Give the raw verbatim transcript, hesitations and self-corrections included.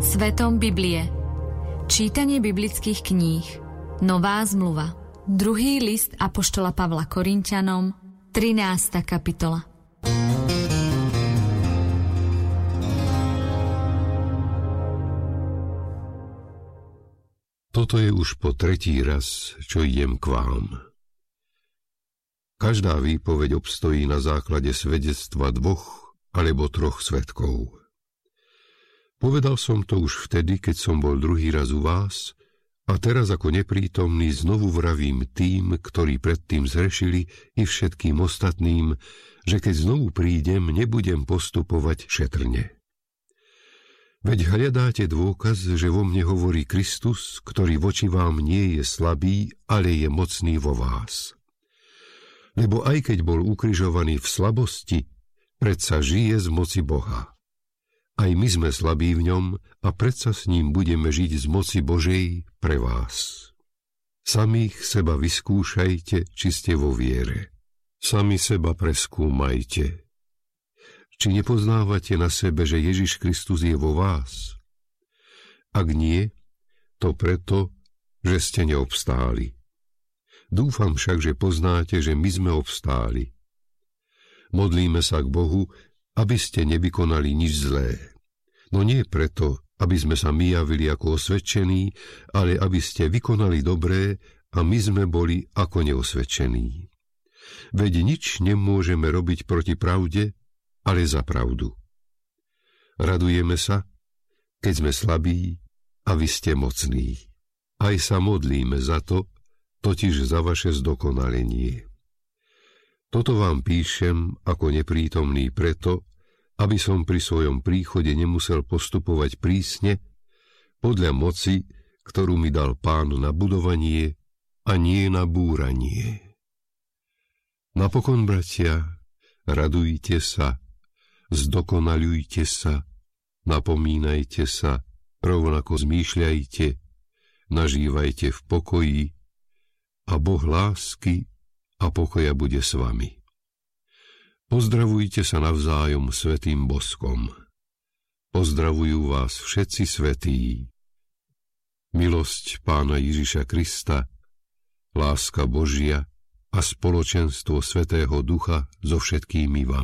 Svetom Biblie. Čítanie biblických kníh. Nová zmluva. Druhý list apoštola Pavla Korinťanom, trinásta kapitola. Toto je už po tretí raz, čo idem k vám. Každá výpoveď obstojí na základe svedectva dvoch alebo troch svedkov. Povedal som to už vtedy, keď som bol druhý raz u vás, a teraz ako neprítomný znovu vravím tým, ktorí predtým zhrešili, i všetkým ostatným, že keď znovu prídem, nebudem postupovať šetrne. Veď hľadáte dôkaz, že vo mne hovorí Kristus, ktorý voči vám nie je slabý, ale je mocný vo vás. Lebo aj keď bol ukrižovaný v slabosti, predsa žije z moci Boha. Aj my sme slabí v ňom a predsa s ním budeme žiť z moci Božej pre vás. Samých seba vyskúšajte, či ste vo viere. Sami seba preskúmajte. Či nepoznávate na sebe, že Ježiš Kristus je vo vás? Ak nie, to preto, že ste neobstáli. Dúfam však, že poznáte, že my sme obstáli. Modlíme sa k Bohu, aby ste nevykonali nič zlé. No nie preto, aby sme sa my javili ako osvedčení, ale aby ste vykonali dobré a my sme boli ako neosvedčení. Veď nič nemôžeme robiť proti pravde, ale za pravdu. Radujeme sa, keď sme slabí a vy ste mocní. Aj sa modlíme za to, totiž za vaše zdokonalenie. Toto vám píšem ako neprítomný preto, aby som pri svojom príchode nemusel postupovať prísne podľa moci, ktorú mi dal Pán na budovanie a nie na búranie. Napokon, bratia, radujte sa, zdokonaľujte sa, napomínajte sa, rovnako zmýšľajte, nažívajte v pokoji a Boh lásky a pokoja bude s vami. Pozdravujte sa navzájom svätým boskom. Pozdravujú vás všetci svätí. Milosť Pána Ježiša Krista, láska Božia a spoločenstvo Svätého Ducha so všetkými vami.